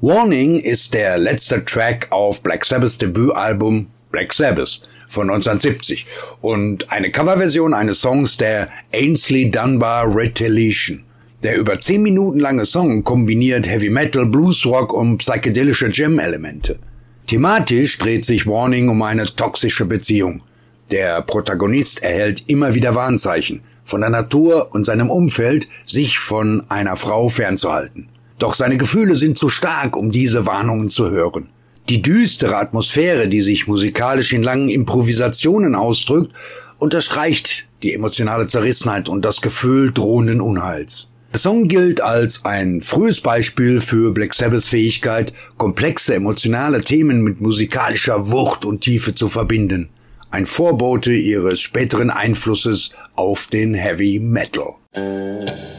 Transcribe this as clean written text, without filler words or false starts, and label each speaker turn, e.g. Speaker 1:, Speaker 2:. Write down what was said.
Speaker 1: Warning ist der letzte Track auf Black Sabbaths Debütalbum Black Sabbath von 1970 und eine Coverversion eines Songs der Ainsley Dunbar Retaliation. Der über 10 Minuten lange Song kombiniert Heavy Metal, Bluesrock und psychedelische Jam-Elemente. Thematisch dreht sich Warning um eine toxische Beziehung. Der Protagonist erhält immer wieder Warnzeichen von der Natur und seinem Umfeld, sich von einer Frau fernzuhalten. Doch seine Gefühle sind zu stark, um diese Warnungen zu hören. Die düstere Atmosphäre, die sich musikalisch in langen Improvisationen ausdrückt, unterstreicht die emotionale Zerrissenheit und das Gefühl drohenden Unheils. Der Song gilt als ein frühes Beispiel für Black Sabbaths Fähigkeit, komplexe emotionale Themen mit musikalischer Wucht und Tiefe zu verbinden. Ein Vorbote ihres späteren Einflusses auf den Heavy Metal.